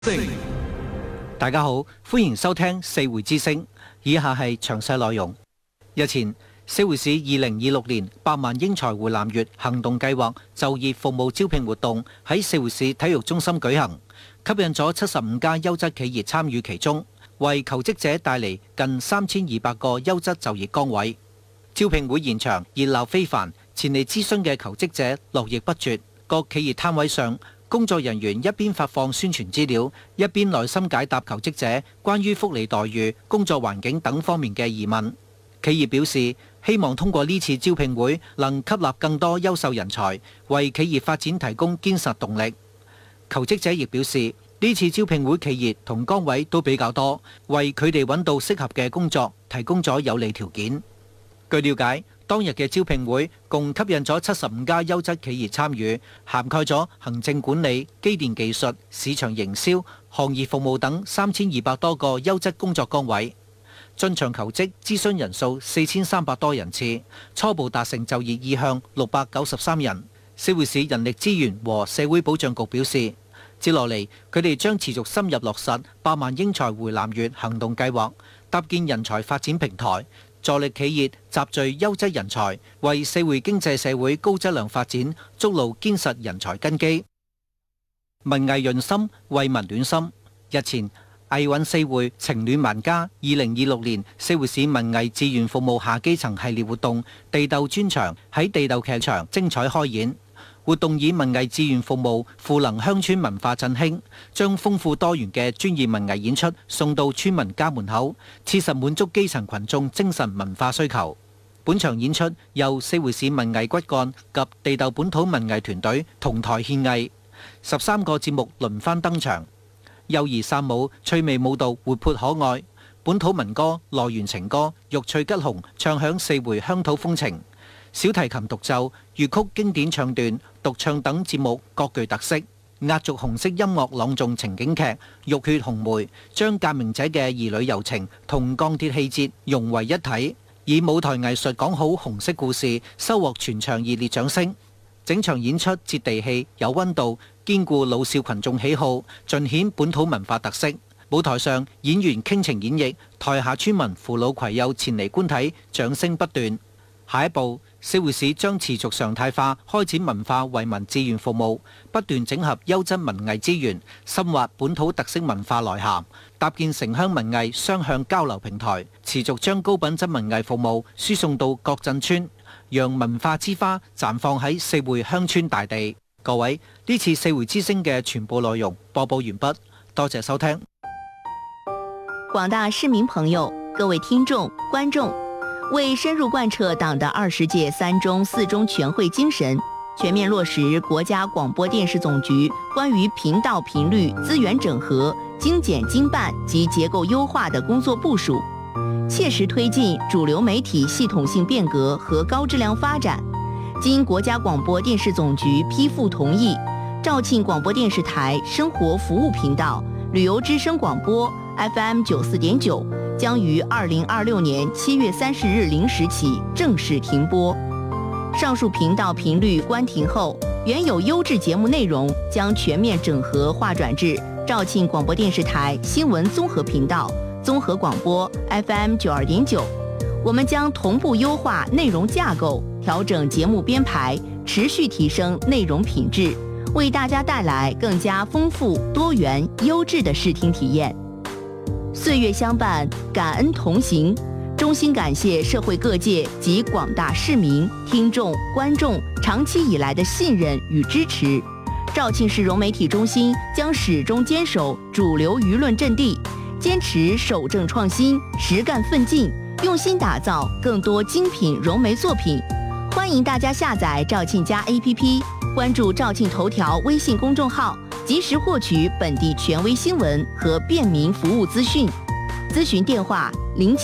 大家好，歡迎收聽四會之聲，以下係詳細內容。日前，四會市2026年百萬英才回南粵行動計劃就業服務招聘活動喺四會市體育中心舉行，吸引咗75家優質企業參與其中，為求職者帶嚟近3200個優質就業崗位。招聘會現場熱鬧非凡，前嚟諮詢嘅求職者絡繹不絕。各企業攤位上，工作人員一邊發放宣傳資料，一邊耐心解答求職者關於福利待遇、工作環境等方面嘅疑問。企業表示，希望通過呢次招聘會能吸納更多優秀人才，為企業發展提供堅實動力。求職者亦表示，呢次招聘會企業同崗位都比較多，為佢哋揾到適合嘅工作提供咗有利條件。據了解，當日嘅招聘會共吸引咗75家優質企業參與，涵蓋咗行政管理、機電技術、市場營銷、行業服務等3200多個優質工作崗位。進場求職諮詢人數4300多人次，初步達成就業意向693人。四會市人力資源和社會保障局表示，接落嚟佢哋將持續深入落實百萬英才回南粵行動計劃，搭建人才發展平台，助力企業集聚優質人才，為四會經濟社會高質量發展築路堅實人才根基。文藝潤心，為民暖心。日前，藝韻四會情暖萬家2026年四會市文藝志願服務下基層系列活動地竇專場喺地竇劇場精彩開演。活動以文藝志願服務賦能鄉村文化振興，將豐富多元嘅專業文藝演出送到村民家門口，切實滿足基層群眾精神文化需求。本場演出由四會市文藝骨幹及地竇本土文藝團隊同台獻藝，13個節目輪番登場。幼兒散舞、趣味舞蹈活潑可愛，本土民歌、內緣情歌、玉翠吉紅唱響四會鄉土風情。小提琴獨奏、粵曲經典唱段、獨唱等節目各具特色。壓軸紅色音樂朗誦情景劇《浴血紅梅》將革命者嘅兒女柔情同鋼鐵氣節融為一體，以舞台藝術講好紅色故事，收穫全場熱烈掌聲。整場演出接地氣、有溫度，兼顧老少群眾喜好，盡顯本土文化特色。舞台上演員傾情演繹，台下村民扶老攜幼前嚟觀睇，掌聲不斷。下一步，四會市將持續常態化開展文化為民志願服務，不斷整合優質文藝資源，深挖本土特色文化內涵，搭建城鄉文藝雙向交流平台，持續將高品質文藝服務輸送到各鎮村，讓文化之花綻放喺四會鄉村大地。各位，呢次四會之聲嘅全部內容播報完畢，多謝收聽。 廣大市民朋友、各位聽眾、觀眾，為深入貫徹黨的20屆3中4中全會精神，全面落實國家廣播電視總局關於頻道頻率資源整合、精簡精辦及結構優化的工作部署，切實推進主流媒體系統性變革和高質量發展。經國家廣播電視總局批復同意，肇慶廣播電視台生活服務頻道、旅遊之聲廣播 FM 94.9將於2026年7月30日0時起正式停播。上述頻道頻率關停後，原有優質節目內容將全面整合劃轉至肇慶廣播電視台新聞綜合頻道、綜合廣播 FM 92.9。我們將同步優化內容架構，調整節目編排，持續提升內容品質，為大家帶來更加豐富、多元、優質的視聽體驗。歲月相伴，感恩同行。衷心感謝社會各界及廣大市民、聽眾、觀眾長期以來的信任與支持。肇慶市融媒體中心將始終堅守主流輿論陣地，堅持守正創新、實幹奮進，用心打造更多精品融媒作品。歡迎大家下載肇慶家 APP， 關注肇慶頭條微信公眾號，及時獲取本地權威新聞和便民服務資訊。諮詢電話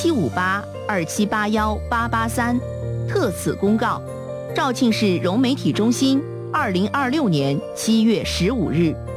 075827818883。特此公告：肇慶市融媒體中心，2026年7月15日。